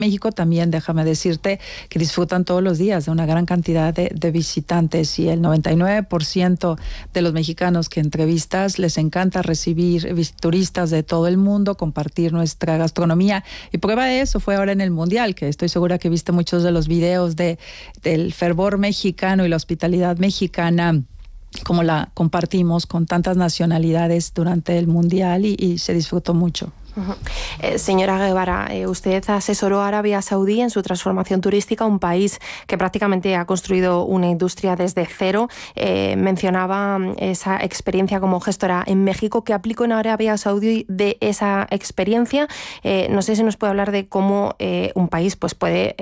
México también, déjame decirte, que disfrutan todos los días de una gran cantidad de visitantes, y el 99% de los mexicanos que entrevistas les encanta recibir turistas de todo el mundo, compartir nuestra gastronomía. Y prueba de eso fue ahora en el Mundial, que estoy segura que viste muchos de los videos del fervor mexicano y la hospitalidad mexicana, como la compartimos con tantas nacionalidades durante el Mundial, y se disfrutó mucho. Señora Guevara, usted asesoró a Arabia Saudí en su transformación turística, un país que prácticamente ha construido una industria desde cero. Mencionaba esa experiencia como gestora en México. ¿Qué aplicó en Arabia Saudí de esa experiencia? No sé si nos puede hablar de cómo un país pues puede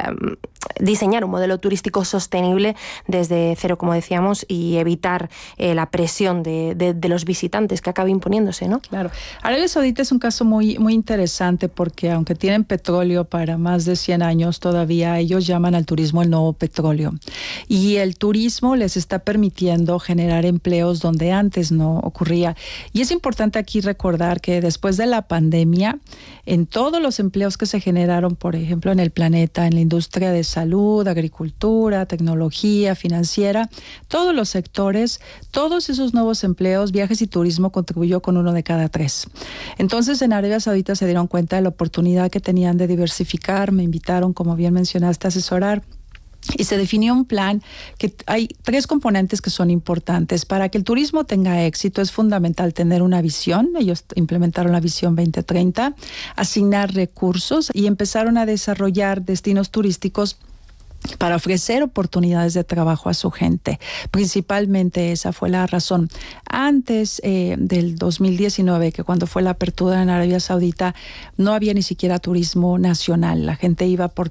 diseñar un modelo turístico sostenible desde cero, como decíamos, y evitar la presión de los visitantes que acabe imponiéndose, ¿no? Claro. Arabia Saudita es un caso muy, muy interesante, porque aunque tienen petróleo para más de 100 años, todavía ellos llaman al turismo el nuevo petróleo. Y el turismo les está permitiendo generar empleos donde antes no ocurría. Y es importante aquí recordar que después de la pandemia, en todos los empleos que se generaron, por ejemplo, en el planeta, en la industria de salud, agricultura, tecnología, financiera, todos los sectores, todos esos nuevos empleos, viajes y turismo contribuyó con 1 de cada 3. Entonces, en Arabia Saudita se dieron cuenta de la oportunidad que tenían de diversificar. Me invitaron, como bien mencionaste, a asesorar. Y se definió un plan que hay 3 componentes que son importantes. Para que el turismo tenga éxito es fundamental tener una visión. Ellos implementaron la visión 2030, asignar recursos y empezaron a desarrollar destinos turísticos para ofrecer oportunidades de trabajo a su gente. Principalmente esa fue la razón. Antes del 2019, que cuando fue la apertura en Arabia Saudita, no había ni siquiera turismo nacional. La gente iba por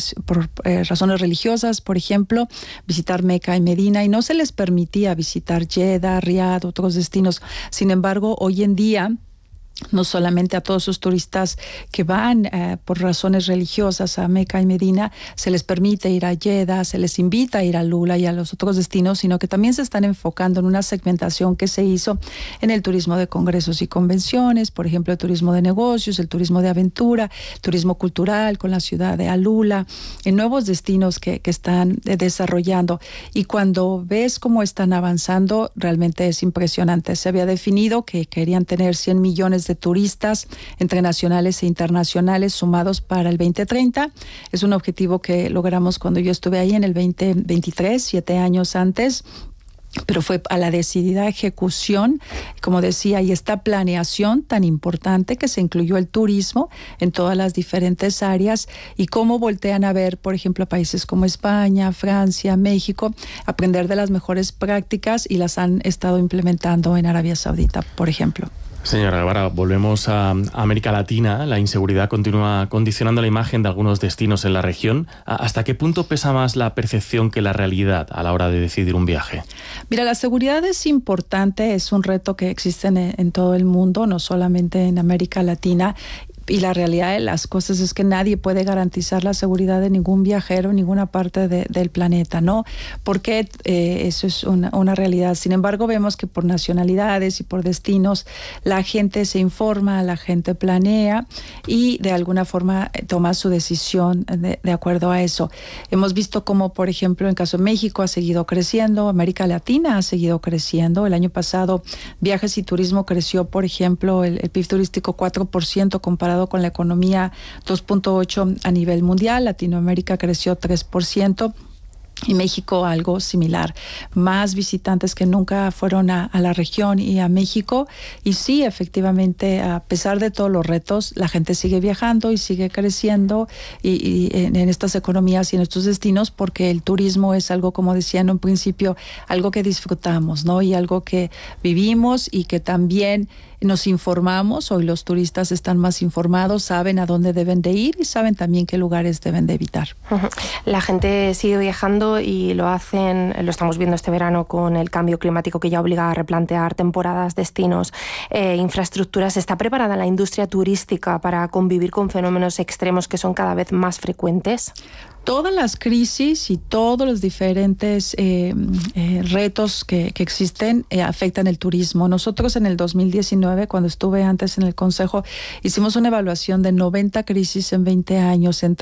razones religiosas, por ejemplo, visitar Meca y Medina, y no se les permitía visitar Jeddah, Riad, otros destinos. Sin embargo, hoy en día, no solamente a todos sus turistas que van por razones religiosas a Meca y Medina se les permite ir a Jeddah, se les invita a ir a Lula y a los otros destinos, sino que también se están enfocando en una segmentación que se hizo en el turismo de congresos y convenciones, por ejemplo, el turismo de negocios, el turismo de aventura, turismo cultural con la ciudad de Alula, en nuevos destinos que están desarrollando. Y cuando ves cómo están avanzando, realmente es impresionante. Se había definido que querían tener 100 millones de turistas entre nacionales e internacionales sumados para el 2030. Es un objetivo que logramos cuando yo estuve ahí en el 2023, 7 años antes. Pero fue a la decidida ejecución, como decía, y esta planeación tan importante que se incluyó el turismo en todas las diferentes áreas, y cómo voltean a ver, por ejemplo, países como España, Francia, México, aprender de las mejores prácticas, y las han estado implementando en Arabia Saudita, por ejemplo. Señora Guevara, volvemos a América Latina. La inseguridad continúa condicionando la imagen de algunos destinos en la región. ¿Hasta qué punto pesa más la percepción que la realidad a la hora de decidir un viaje? Mira, la seguridad es importante, es un reto que existe en todo el mundo, no solamente en América Latina. Y la realidad de las cosas es que nadie puede garantizar la seguridad de ningún viajero en ninguna parte del planeta, ¿no? Porque eso es una realidad. Sin embargo, vemos que por nacionalidades y por destinos la gente se informa, la gente planea y de alguna forma toma su decisión de acuerdo a eso. Hemos visto cómo, por ejemplo, en caso de México ha seguido creciendo, América Latina ha seguido creciendo. El año pasado viajes y turismo creció, por ejemplo, el PIB turístico 4% comparado con la economía 2.8% a nivel mundial. Latinoamérica creció 3%. Y México algo similar, más visitantes que nunca fueron a la región y a México. Y sí, efectivamente, a pesar de todos los retos, la gente sigue viajando y sigue creciendo y en estas economías y en estos destinos, porque el turismo es algo, como decía en un principio, algo que disfrutamos, ¿no? Y algo que vivimos y que también nos informamos. Hoy los turistas están más informados, saben a dónde deben de ir y saben también qué lugares deben de evitar. La gente sigue viajando y lo estamos viendo este verano con el cambio climático que ya obliga a replantear temporadas, destinos, infraestructuras. ¿Está preparada la industria turística para convivir con fenómenos extremos que son cada vez más frecuentes? Todas las crisis y todos los diferentes retos que existen afectan el turismo. Nosotros en el 2019, cuando estuve antes en el Consejo, hicimos una evaluación de 90 crisis en 20 años entre